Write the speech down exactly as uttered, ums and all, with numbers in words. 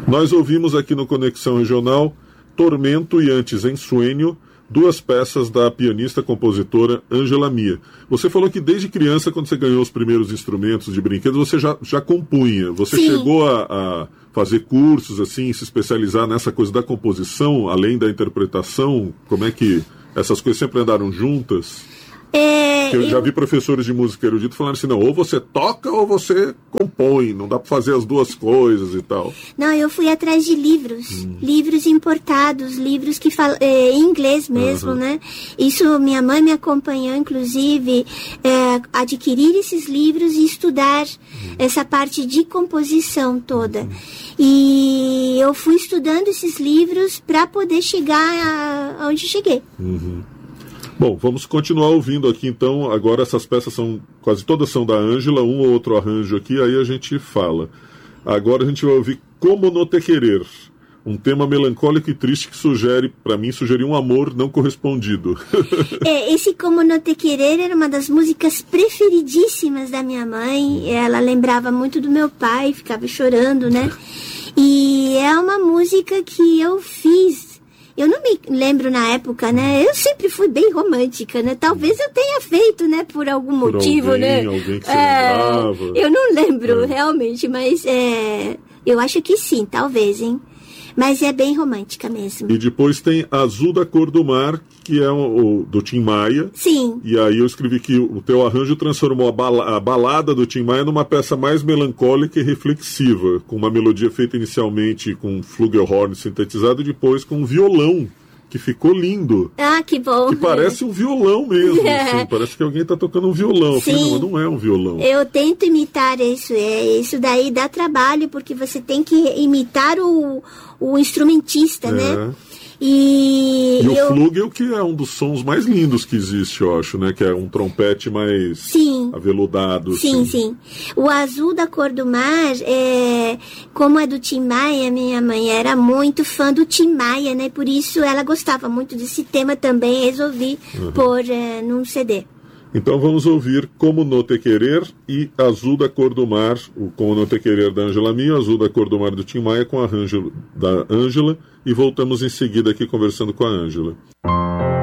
Nós ouvimos aqui no Conexão Regional Tormento e antes Ensueño, duas peças da pianista compositora Ângela Mia. Você falou que desde criança, quando você ganhou os primeiros instrumentos de brinquedos, você já, já compunha. Você Sim. chegou a, a fazer cursos, assim, se especializar nessa coisa da composição, além da interpretação? Como é que essas coisas sempre andaram juntas? É, eu, eu já eu... vi professores de música erudita falando assim, não, ou você toca ou você compõe, não dá para fazer as duas coisas e tal. Não, eu fui atrás de livros, hum. livros importados, livros que falam é, em inglês mesmo, uhum. né? Isso, minha mãe me acompanhou, inclusive, é, adquirir esses livros e estudar hum. essa parte de composição toda. Hum. E eu fui estudando esses livros para poder chegar aonde cheguei. Uhum. Bom, vamos continuar ouvindo aqui, então. Agora essas peças são, quase todas são da Ângela, um ou outro arranjo aqui, aí a gente fala. Agora a gente vai ouvir Como No Te Querer, um tema melancólico e triste que sugere, para mim, sugerir um amor não correspondido. É, esse Como No Te Querer era uma das músicas preferidíssimas da minha mãe. Ela lembrava muito do meu pai, ficava chorando, né? E é uma música que eu fiz. Eu não me lembro na época, né? Eu sempre fui bem romântica, né? Talvez eu tenha feito, né? Por algum por motivo, alguém, né? Alguém que você é, lembrava. Eu não lembro, é. realmente, mas é, eu acho que sim, talvez, hein? Mas é bem romântica mesmo. E depois tem Azul da Cor do Mar, que é o, o do Tim Maia. Sim. E aí eu escrevi que o teu arranjo transformou a, bala, a balada do Tim Maia numa peça mais melancólica e reflexiva, com uma melodia feita inicialmente com flugelhorn sintetizado e depois com um violão, que ficou lindo. Ah, que bom. Que parece um violão mesmo, É. assim, parece que alguém está tocando um violão. Eu Sim. falei, não, mas não é um violão. Eu tento imitar isso, é, isso daí dá trabalho, porque você tem que imitar o, o instrumentista, É. né? E, E o eu... flugel, que é um dos sons mais lindos que existe, eu acho, né? Que é um trompete mais sim. aveludado. Sim, assim. sim. O Azul da Cor do Mar, é... como é do Tim Maia, minha mãe era muito fã do Tim Maia, né? Por isso ela gostava muito desse tema também, resolvi uhum. pôr é, num C D. Então vamos ouvir Como No Te Querer e Azul da Cor do Mar, o Como No Te Querer da Ângela Mia, Azul da Cor do Mar do Tim Maia com arranjo da Ângela, e voltamos em seguida aqui conversando com a Ângela.